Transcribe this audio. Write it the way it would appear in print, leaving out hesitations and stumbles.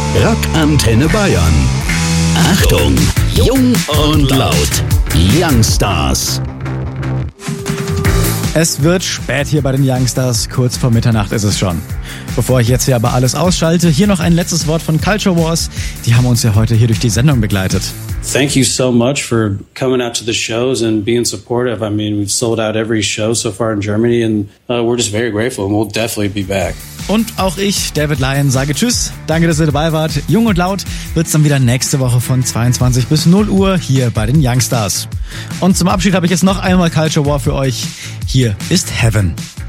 Rock Antenne Bayern. Achtung, jung und laut. Youngstars. Es wird spät hier bei den Youngstars, kurz vor Mitternacht ist es schon. Bevor ich jetzt hier aber alles ausschalte, hier noch ein letztes Wort von Culture Wars. Die haben uns ja heute hier durch die Sendung begleitet. Thank you so much for coming out to the shows and being supportive. I mean, we've sold out every show so far in Germany and we're just very grateful and we'll definitely be back. Und auch ich, David Lyon, sage Tschüss. Danke, dass ihr dabei wart. Jung und laut wird's dann wieder nächste Woche von 22 bis 0 Uhr hier bei den Youngstars. Und zum Abschied habe ich jetzt noch einmal Culture War für euch. Hier ist Heaven.